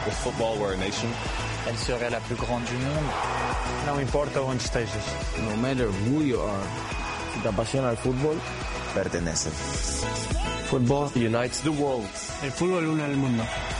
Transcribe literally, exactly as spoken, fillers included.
If football were a nation, elle serait la plus grande du mundo. Não importa onde estejas. No matter who you are, si te apasiona el fútbol, perteneces. football unites the world. El fútbol une al mundo.